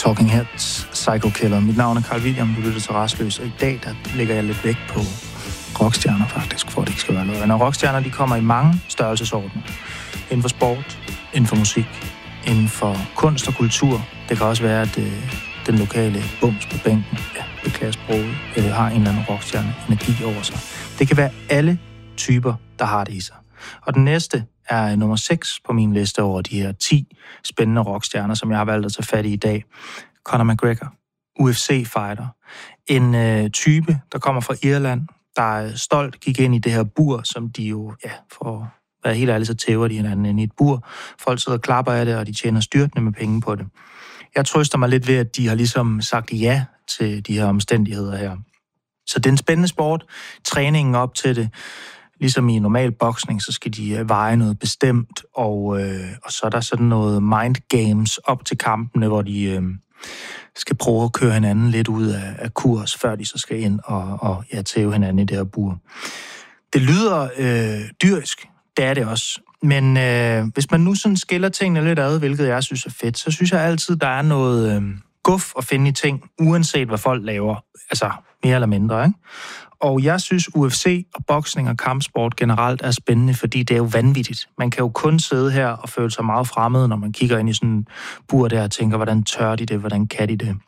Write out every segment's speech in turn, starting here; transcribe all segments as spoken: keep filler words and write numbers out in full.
Talking Heads, Psycho Killer. Mit navn er Carl William, du lytter til Rastløs, og i dag der lægger jeg lidt vægt på rockstjerner faktisk, for det ikke skal være noget. Når rockstjerner, de kommer i mange størrelsesordner. Inden for sport, inden for musik, inden for kunst og kultur. Det kan også være, at øh, den lokale bums på bænken, ja, beklager sproget, øh, har en eller anden rockstjerne energi over sig. Det kan være alle typer, der har det i sig. Og den næste er nummer seks på min liste over de her ti spændende rockstjerner, som jeg har valgt at tage fat i i dag. Conor McGregor, U F C-fighter. En øh, type, der kommer fra Irland, der stolt gik ind i det her bur, som de jo, ja, for at være helt ærlig, så tæver de hinanden ind i et bur. Folk sidder og klapper af det, og de tjener styrtende med penge på det. Jeg trøster mig lidt ved, at de har ligesom sagt ja til de her omstændigheder her. Så det er en spændende sport. Træningen op til det. Ligesom i normal boksning, så skal de veje noget bestemt, og, øh, og så er der sådan noget mind games op til kampene, hvor de øh, skal prøve at køre hinanden lidt ud af, af kurs, før de så skal ind og, og ja, tæve hinanden i det her bur. Det lyder øh, dyrisk, det er det også. Men øh, hvis man nu sådan skiller tingene lidt ad, hvilket jeg synes er fedt, så synes jeg altid, der er noget øh, guf at finde i ting, uanset hvad folk laver. Altså mere eller mindre, ikke? Og jeg synes, U F C og boksning og kampsport generelt er spændende, fordi det er jo vanvittigt. Man kan jo kun sidde her og føle sig meget fremmed, når man kigger ind i sådan en bur der og tænker, hvordan tør de det, hvordan kan de det?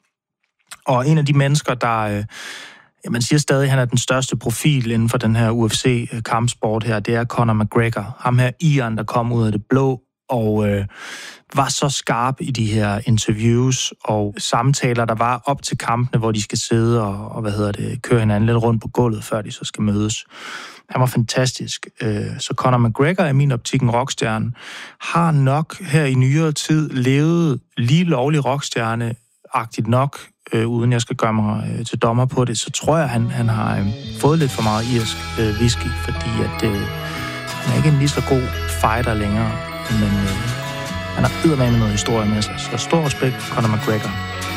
Og en af de mennesker, der, øh, ja, man siger stadig, at han er den største profil inden for den her U F C-kampsport her, det er Conor McGregor. Ham her Ian, der kom ud af det blå, og øh, var så skarp i de her interviews og samtaler, der var op til kampene, hvor de skal sidde og, og hvad hedder det, køre hinanden lidt rundt på gulvet, før de så skal mødes. Han var fantastisk. Så Conor McGregor er i min optik en rockstjerne. Har nok her i nyere tid levet lige lovlig rockstjerne-agtigt nok, øh, uden jeg skal gøre mig øh, til dommer på det, så tror jeg, han, han har øh, fået lidt for meget irsk øh, whisky, fordi at, øh, han er ikke en lige så god fighter længere. Men øh, han har eddermame noget historie med sig. Så stor respekt for Conor McGregor.